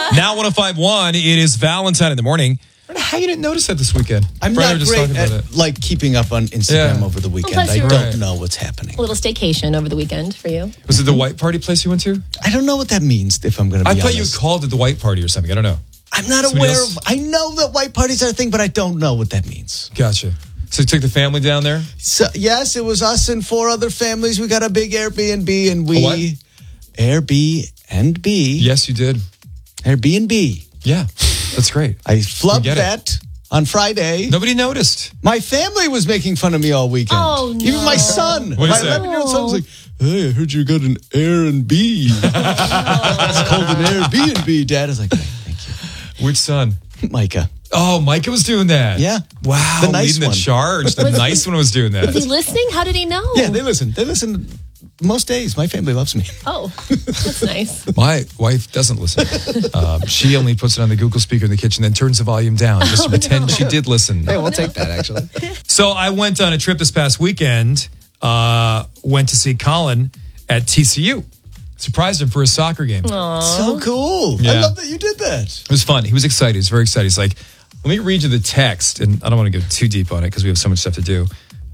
Now 105.1, it is Valentine in the morning. How you didn't notice that this weekend? I'm Brad not great at keeping up on Instagram over the weekend. plus I you're don't know what's happening. A little staycation over the weekend for you. Was it the white party place you went to? I don't know what that means, if I'm going to be honest. I thought you called it the white party or something. I don't know. I'm not aware of... I know that white parties are a thing, but I don't know what that means. Gotcha. So you took the family down there? So, yes, it was us and 4 other families. We got a big Airbnb and we... What? Airbnb. Yes, you did. Airbnb. Yeah, that's great. I flubbed that on Friday. Nobody noticed. My family was making fun of me all weekend. Oh, no. Even my son. What My is that? 11-year-old son was like, hey, I heard you got an Airbnb. It's called an Airbnb, Dad. I was like, thank you. Which son? Micah. Oh, Micah was doing that. Yeah. Wow. The nice leading one. the charge. The nice one was doing that. Was he listening? How did he know? Yeah, they listen. They listen most days. My family loves me. Oh, that's nice. My wife doesn't listen. She only puts it on the Google speaker in the kitchen, then turns the volume down just to pretend she did listen. Hey, we'll take that, actually. So I went on a trip this past weekend, went to see Colin at TCU. Surprised him for a soccer game. So cool. Yeah. I love that you did that. It was fun. He was excited. He was very excited. He's like, let me read you the text. And I don't want to go too deep on it because we have so much stuff to do.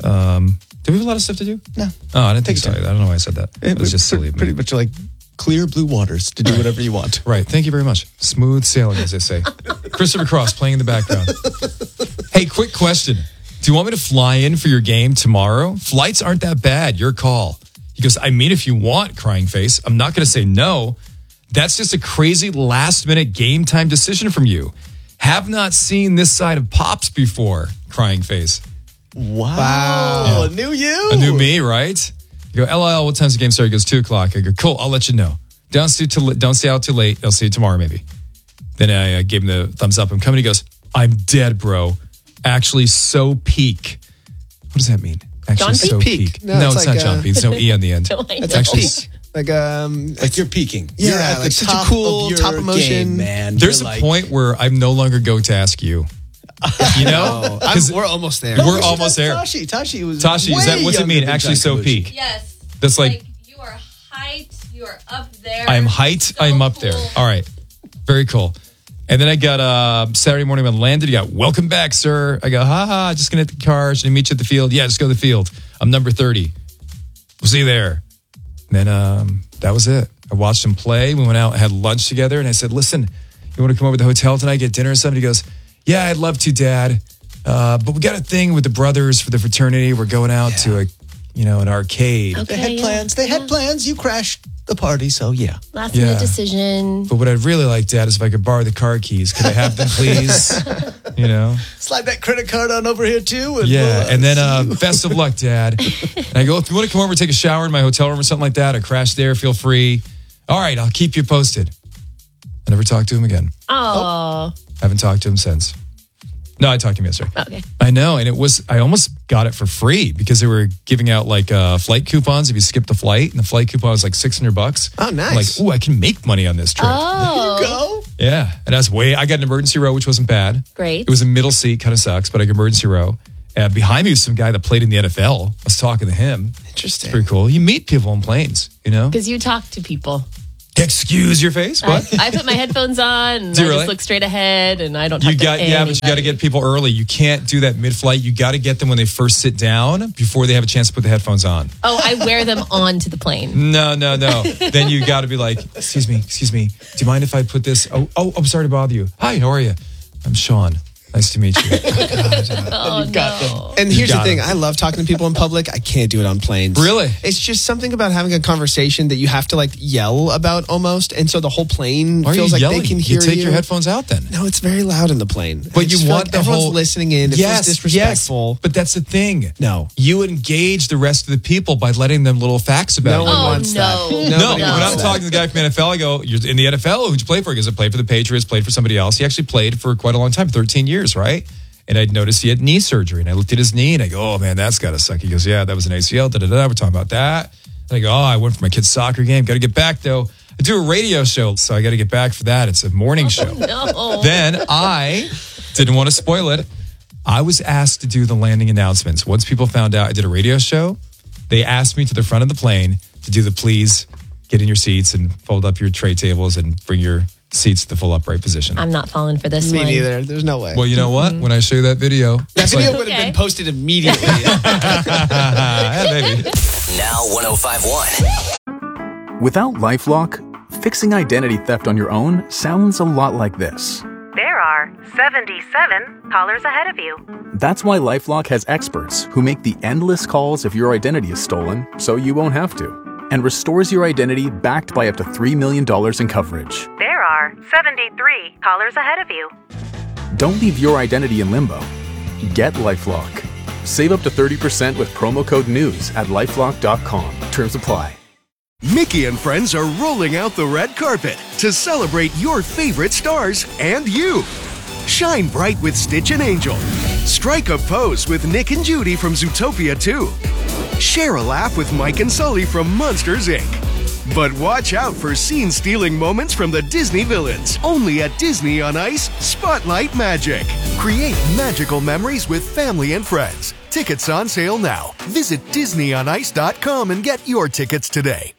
Do we have a lot of stuff to do? No. Oh, I didn't think so. I don't know why I said that. It was just silly of me. Pretty much like clear blue waters to do whatever you want. Right. Thank you very much. Smooth sailing, as they say. Christopher Cross playing in the background. Hey, quick question. Do you want me to fly in for your game tomorrow? Flights aren't that bad. Your call. He goes, I mean, if you want, crying face. I'm not going to say no. That's just a crazy last-minute game time decision from you. Have not seen this side of Pops before, crying face. Wow. A new you. A new me, right? You go, LOL, what time's the game start? He goes, 2 o'clock. I go, cool, I'll let you know. Don't stay out too late. I'll see you tomorrow, maybe. Then I gave him the thumbs up. I'm coming. He goes, I'm dead, bro. Actually, so peak. What does that mean? Actually, John so Peak? peak. No, it's like, not John Peak. There's no E on the end. It's actually peak. Like you're peaking. Yeah, You're at like the such a top cool of your top emotion. game, man. There's You're a like, point where I'm no longer going to ask you. You know? we're almost there. We're almost there. Tashi was Tashi, is that what's it mean? Actually, so peak. Yes. That's like you are height. You are up there. I am height. So I'm up cool. there. All right. Very cool. And then I got Saturday morning when I landed. You got, welcome back, sir. I go, just going to hit the car. Should I meet you at the field? Yeah, just go to the field. I'm number 30. We'll see you there. And then that was it. I watched him play. We went out and had lunch together. And I said, listen, you want to come over to the hotel tonight, get dinner or something? He goes, yeah, I'd love to, Dad. But we got a thing with the brothers for the fraternity. We're going out to an arcade. Okay, They had plans. They had plans. You crashed the party, so yeah. Last minute decision. But what I'd really like, Dad, is if I could borrow the car keys. Could I have them, please? Slide that credit card on over here, too. And And then best of luck, Dad. And I go, if you want to come over and take a shower in my hotel room or something like that, or crash there, feel free. All right, I'll keep you posted. I never talked to him again. Oh. Haven't talked to him since. No, I talked to him yesterday. Okay. I know, and I almost got it for free because they were giving out like flight coupons if you skipped the flight, and the flight coupon was like $600. Oh, nice. I'm like, ooh, I can make money on this trip. Oh. There you go. Yeah, and I got an emergency row, which wasn't bad. Great. It was a middle seat, kind of sucks, but I got an emergency row. Behind me was some guy that played in the NFL. I was talking to him. Interesting. It's pretty cool. You meet people on planes, Because you talk to people. Excuse your face? What? I put my headphones on and Do you I really? just look straight ahead and I don't talk to anybody. But you got to get people early. You can't do that mid-flight. You got to get them when they first sit down before they have a chance to put the headphones on. Oh, I wear them onto the plane. No. Then you got to be like, excuse me. Do you mind if I put this? Oh, I'm sorry to bother you. Hi, how are you? I'm Sean. Nice to meet you. Oh, no. And here's the got thing. it. I love talking to people in public. I can't do it on planes. Really? It's just something about having a conversation that you have to like yell about almost. And so the whole plane Why are you feels like yelling? they can hear you you. take your headphones out then. No, it's very loud in the plane. But I just you feel want like the everyone's whole listening in. It feels disrespectful. But that's the thing. No. You engage the rest of the people by letting them little facts about No you. one wants that. No, Nobody when I'm wants that. talking to the guy from NFL, I go, you're in the NFL, who'd you play for? He goes, I played for the Patriots, played for somebody else. He actually played for quite a long time, 13 years, right? And I'd noticed he had knee surgery. And I looked at his knee and I go, oh man, that's got to suck. He goes, yeah, that was an ACL, da-da-da. We're talking about that. And I go, I went for my kid's soccer game. Got to get back though. I do a radio show, so I got to get back for that. It's a morning show. No. Then I didn't want to spoil it. I was asked to do the landing announcements. Once people found out I did a radio show, they asked me to the front of the plane to do the please get in your seats and fold up your tray tables and bring your seats the full upright position. I'm not falling for this Me one. neither. There's no way. Well, you know what? When I show you that video, that it's video like, would have been Okay. posted immediately. yeah, baby. Now 105.1. Without LifeLock, fixing identity theft on your own sounds a lot like this. There are 77 callers ahead of you. That's why LifeLock has experts who make the endless calls if your identity is stolen, so you won't have to, and restores your identity backed by up to $3 million in coverage. There are 73 callers ahead of you. Don't leave your identity in limbo. Get LifeLock. Save up to 30% with promo code NEWS at LifeLock.com. Terms apply. Mickey and friends are rolling out the red carpet to celebrate your favorite stars and you. Shine bright with Stitch and Angel. Strike a pose with Nick and Judy from Zootopia 2. Share a laugh with Mike and Sully from Monsters, Inc. But watch out for scene-stealing moments from the Disney villains. Only at Disney on Ice, Spotlight Magic. Create magical memories with family and friends. Tickets on sale now. Visit DisneyOnIce.com and get your tickets today.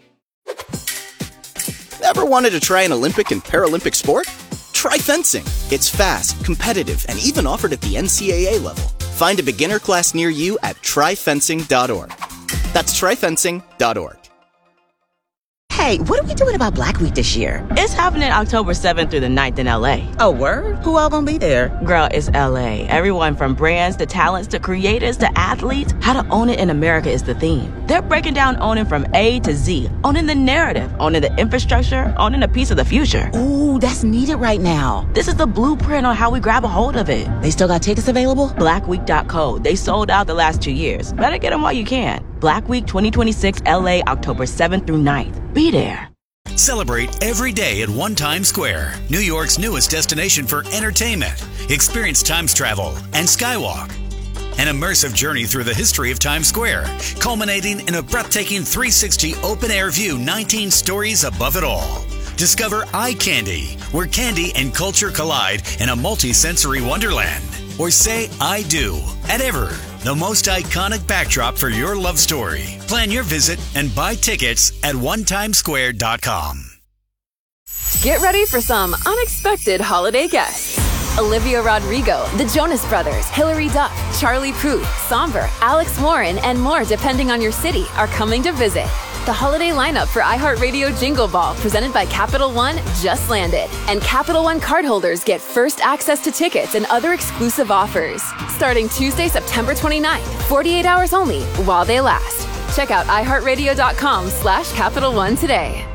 Ever wanted to try an Olympic and Paralympic sport? Try fencing. It's fast, competitive, and even offered at the NCAA level. Find a beginner class near you at tryfencing.org. That's tryfencing.org. Hey, what are we doing about Black Week this year? It's happening October 7th through the 9th in LA. Oh, word? Who all gonna be there? Girl, it's LA. Everyone from brands to talents to creators to athletes. How to own it in America is the theme. They're breaking down owning from A to Z. Owning the narrative, owning the infrastructure, owning a piece of the future. Ooh, that's needed right now. This is the blueprint on how we grab a hold of it. They still got tickets available? Blackweek.co. They sold out the last 2 years. Better get them while you can. Black Week 2026 LA, October 7th through 9th. Be there. Celebrate every day at One Times Square, New York's newest destination for entertainment. Experience Times travel and Skywalk. An immersive journey through the history of Times Square, culminating in a breathtaking 360 open-air view 19 stories above it all. Discover Eye Candy, where candy and culture collide in a multi-sensory wonderland. Or say I do at Ever, the most iconic backdrop for your love story. Plan your visit and buy tickets at onetimesquare.com. Get ready for some unexpected holiday guests. Olivia Rodrigo, the Jonas Brothers, Hilary Duff, Charlie Puth, Somber, Alex Warren, and more depending on your city are coming to visit. The holiday lineup for iHeartRadio Jingle Ball, presented by Capital One, just landed. And Capital One cardholders get first access to tickets and other exclusive offers. Starting Tuesday, September 29th, 48 hours only, while they last. Check out iHeartRadio.com/Capital One today.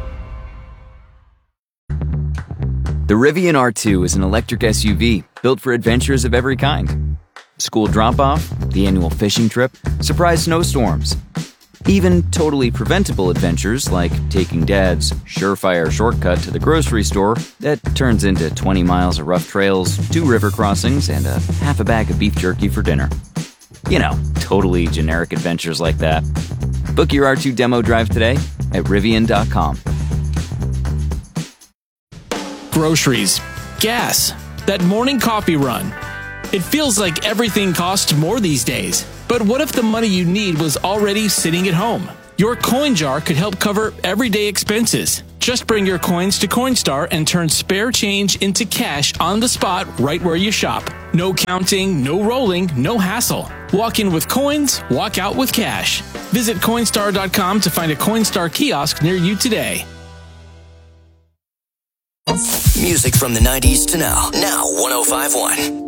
The Rivian R2 is an electric SUV built for adventures of every kind. School drop-off, the annual fishing trip, surprise snowstorms. Even totally preventable adventures like taking Dad's surefire shortcut to the grocery store that turns into 20 miles of rough trails, 2 river crossings, and a half a bag of beef jerky for dinner. You know, totally generic adventures like that. Book your R2 demo drive today at Rivian.com. Groceries, gas, that morning coffee run. It feels like everything costs more these days. But what if the money you need was already sitting at home? Your coin jar could help cover everyday expenses. Just bring your coins to Coinstar and turn spare change into cash on the spot right where you shop. No counting, no rolling, no hassle. Walk in with coins, walk out with cash. Visit Coinstar.com to find a Coinstar kiosk near you today. Music from the 90s to now. Now 105.1.